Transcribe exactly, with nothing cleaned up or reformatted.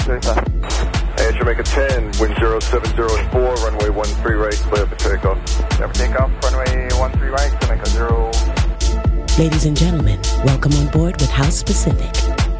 takeoff. Hey, Jamaica ten, wind zero seven zero four, runway one three right, clear for takeoff. Clear for takeoff, runway one three right, Jamaica zero. Ladies and gentlemen, welcome on board with House Pacific.